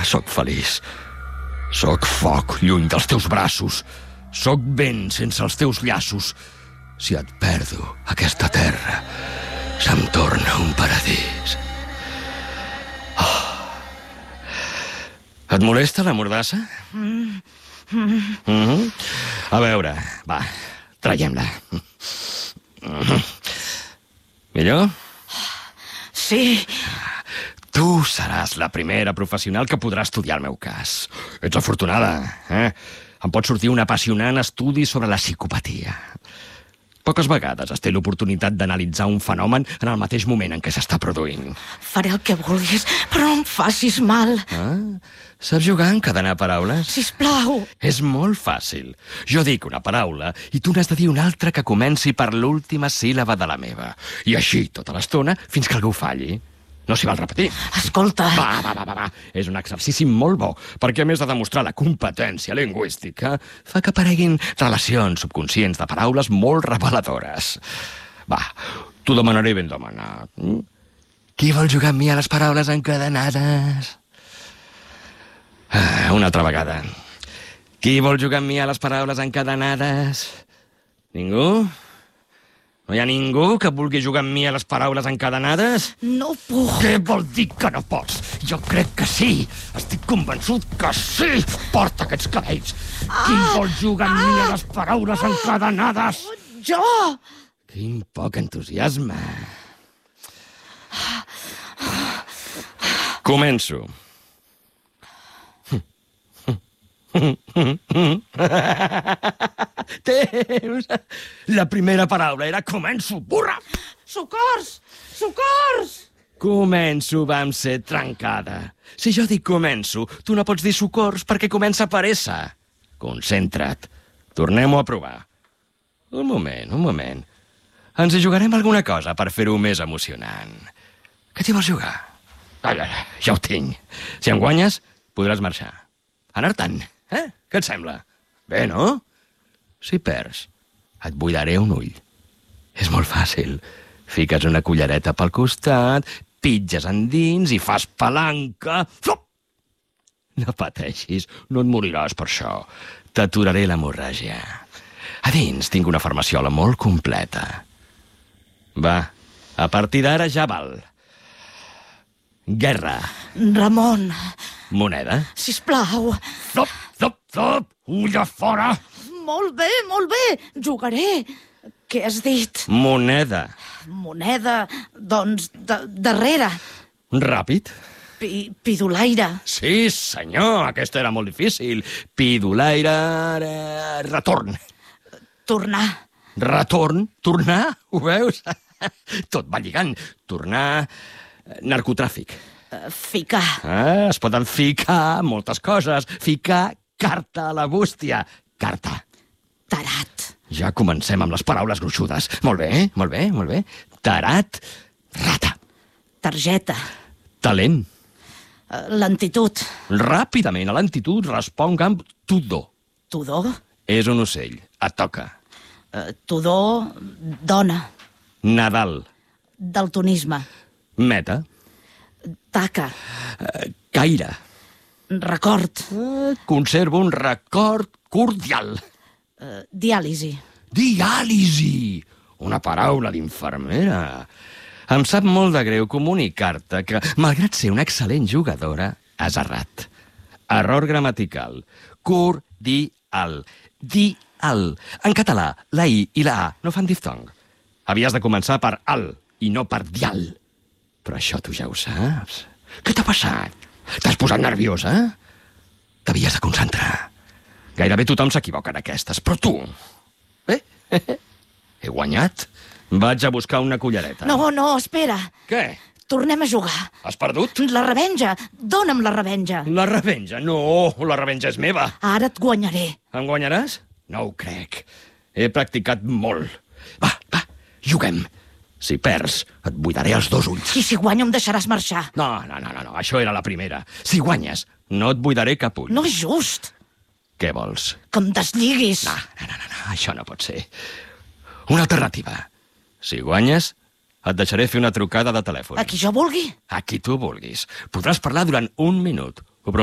Soc feliç. Soc foc lluny dels teus braços. Soc vent sense els teus llaços. Si et perdo, aquesta terra se'm torna un paradís. Et molesta la mordassa? A veure, va, traiem-la. Millor? Sí. Tu seràs la primera professional que podrà estudiar el meu cas. Ets afortunada, eh? Em pot sortir un apassionant estudi sobre la psicopatia. Poques vegades es té l'oportunitat d'analitzar un fenomen en el mateix moment en què s'està produint. Faré el que vulguis, però no em facis mal. Saps jugar a encadenar paraules? Sisplau. És molt fàcil. Jo dic una paraula i tu n'has de dir una altra que comenci per l'última síl·laba de la meva. I així tota l'estona fins que algú falli. No s'hi val repetir. Escolta. Va. És un exercici molt bo, perquè a més de demostrar la competència lingüística, fa que apareguin relacions subconscients de paraules molt reveladores. Va, t'ho demanaré ben demanat. Qui vol jugar amb mi a les paraules encadenades? Una altra vegada. Qui vol jugar amb mi a les paraules encadenades? Ningú? No hi ha ningú que vulgui jugar amb mi a les paraules encadenades? No puc. Què vol dir que no pots? Jo crec que sí. Estic convençut que sí. Porta aquests cabells. Qui vol jugar amb mi a les paraules encadenades? Jo! Quin poc entusiasme. Començo. Temps! La primera paraula era començo, burra! Socors! Socors! Començo vam ser trencada. Si jo dic començo, tu no pots dir socors perquè comença per S. Concentra't. Tornem-ho a provar. Un moment. Ens hi jugarem alguna cosa per fer-ho més emocionant. Què t'hi vols jugar? Ja ho tinc. Si em guanyes, podràs marxar. Anar-te'n. Què et sembla? Bé, no? Si perds, et buidaré un ull. És molt fàcil. Fiques una cullereta pel costat, pitges endins i fas palanca. No pateixis, no et moriràs per això. T'aturaré l'hemorràgia. A dins tinc una farmaciola molt completa. Va, a partir d'ara ja val. Guerra. Ramon. Moneda. Sisplau. Zop! Ull a fora! Molt bé. Jugaré. Què has dit? Moneda. Moneda, doncs, darrere. Ràpid. Pidolaire. Sí, senyor, aquesta era molt difícil. Pidolaire... retorn. Tornar. Retorn? Tornar? Ho veus? Tot va lligant. Tornar... narcotràfic. Ficar. Es poden ficar moltes coses. Ficar carta a la bústia. Carta. Tarat. Ja comencem amb les paraules gruixudes. Molt bé. Tarat. Rata. Targeta. Talent. Lentitud. Ràpidament, a lentitud, responc amb tudor. Tudor. És un ocell. Et toca. Tudor. Dona. Nadal. Daltonisme. Meta. Taca. Caire. Record. Conservo un record cordial. Diàlisi. Diàlisi! Una paraula d'infermera. Em sap molt de greu comunicar-te que, malgrat ser una excel·lent jugadora, has errat. Error gramatical. Cordial. Dial. En català, la I i la A no fan diftong. Havies de començar per al i no per dial. Però això tu ja ho saps. Què t'ha passat? T'has posat nerviosa? T'havies de concentrar. Gairebé tothom s'equivoca en aquestes, però tu... Bé, he guanyat. Vaig a buscar una cullereta. No, espera. Què? Tornem a jugar. Has perdut? La revenja. Dóna'm la revenja. La revenja? No, la revenja és meva. Ara et guanyaré. Em guanyaràs? No ho crec. He practicat molt. Va, juguem. Si perds, et buidaré els dos ulls. I si guanyo em deixaràs marxar. No, això era la primera. Si guanyes, no et buidaré cap ull. No és just. Què vols? Que em desliguis. No, això no pot ser. Una alternativa. Si guanyes, et deixaré fer una trucada de telèfon. A qui jo vulgui. A qui tu vulguis. Podràs parlar durant 1 minut.